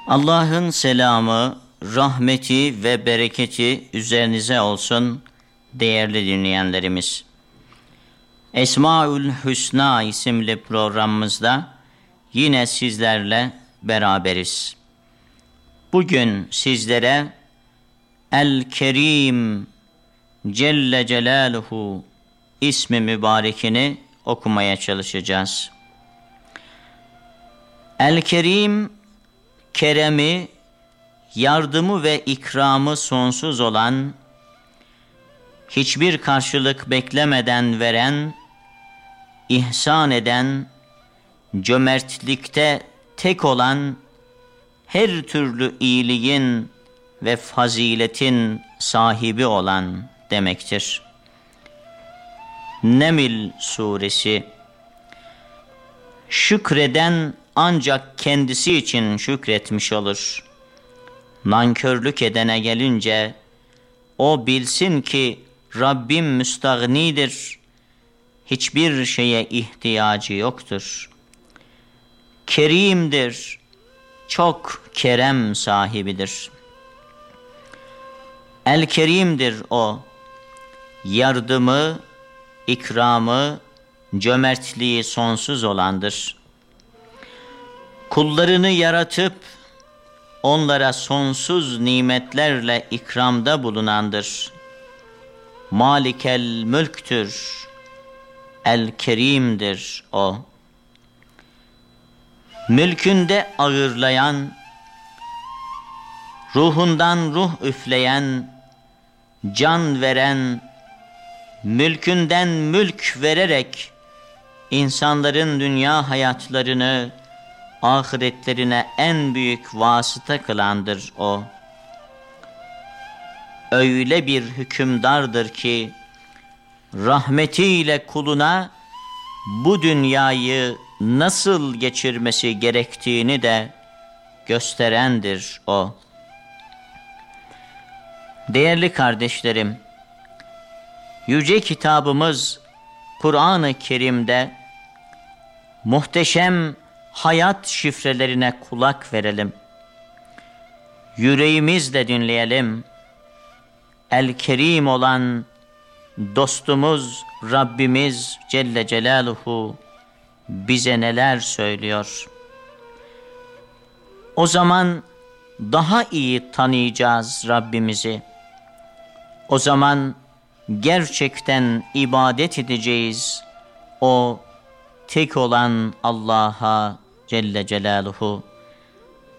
Allah'ın selamı, rahmeti ve bereketi üzerinize olsun değerli dinleyenlerimiz. Esmaül Hüsna isimli programımızda yine sizlerle beraberiz. Bugün sizlere El-Kerim Celle Celaluhu ismi mübarekini okumaya çalışacağız. El-Kerim, keremi, yardımı ve ikramı sonsuz olan, hiçbir karşılık beklemeden veren, ihsan eden, cömertlikte tek olan, her türlü iyiliğin ve faziletin sahibi olan demektir. Neml suresi. Şükreden ancak kendisi için şükretmiş olur. Nankörlük edene gelince, o bilsin ki Rabbim müstagnidir, hiçbir şeye ihtiyacı yoktur. Kerimdir, çok kerem sahibidir. El-Kerim'dir o, yardımı, ikramı, cömertliği sonsuz olandır. Kullarını yaratıp onlara sonsuz nimetlerle ikramda bulunandır. Malikel mülktür, El-Kerim'dir o. Mülkünde ağırlayan, ruhundan ruh üfleyen, can veren, mülkünden mülk vererek insanların dünya hayatlarını ahiretlerine en büyük vasıta kılandır o. Öyle bir hükümdardır ki rahmetiyle kuluna bu dünyayı nasıl geçirmesi gerektiğini de gösterendir o. Değerli kardeşlerim, yüce kitabımız Kur'an-ı Kerim'de muhteşem hayat şifrelerine kulak verelim. Yüreğimizle dinleyelim. El-Kerim olan dostumuz Rabbimiz Celle Celaluhu bize neler söylüyor? O zaman daha iyi tanıyacağız Rabbimizi. O zaman gerçekten ibadet edeceğiz o tek olan Allah'a Celle Celaluhu.